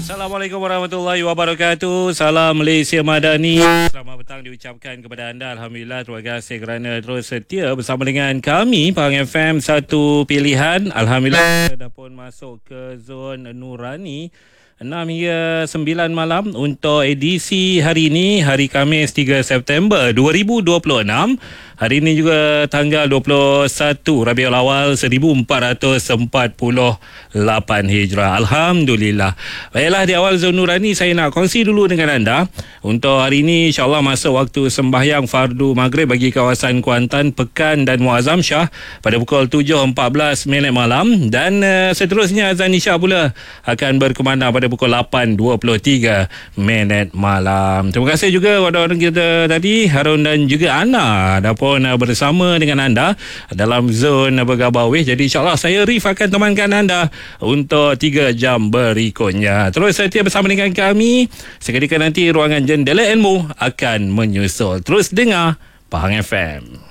Assalamualaikum warahmatullahi wabarakatuh. Salam Malaysia Madani. Selamat petang diucapkan kepada anda. Alhamdulillah, terima kasih kerana terus setia bersama dengan kami Pahang FM, satu pilihan. Alhamdulillah dah pun masuk ke zon Nurani 6 hingga 9 malam untuk edisi hari ini, hari Khamis 3 September 2026. Hari ini juga tanggal 21 Rabiul Awal 1448 Hijrah. Alhamdulillah. Baiklah, di awal zon Nurani saya nak kongsi dulu dengan anda. Untuk hari ini insyaAllah masuk waktu sembahyang fardu maghrib bagi kawasan Kuantan, Pekan dan Muazzam Shah pada pukul 7.14 malam. Dan seterusnya azan Isyak pula akan berkumandang pada pukul 8.23 malam. Terima kasih juga kepada orang kita tadi, Harun dan juga Ana, dah pun bersama dengan anda dalam zon bergabar weh. Jadi insyaAllah saya Rif akan temankan anda untuk 3 jam berikutnya. Terus setia bersama dengan kami. Seketika nanti ruangan Jendela Ilmu akan menyusul. Terus dengar Pahang FM.